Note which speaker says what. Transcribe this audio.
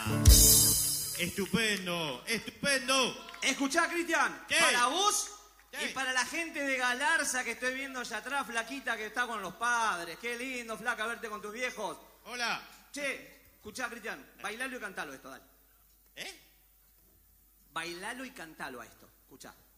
Speaker 1: Estupendo, estupendo.
Speaker 2: Escuchá, Cristian,
Speaker 1: ¿Qué?
Speaker 2: para vos
Speaker 1: ¿Qué?
Speaker 2: y para la gente de Galarza que estoy viendo allá atrás, flaquita que está con los padres. Qué lindo, flaca, verte con tus viejos.
Speaker 1: Hola.
Speaker 2: Che, escuchá, Cristian, bailalo y cantalo esto, dale.
Speaker 1: ¿Eh?
Speaker 2: Bailalo y cantalo a esto, escuchá.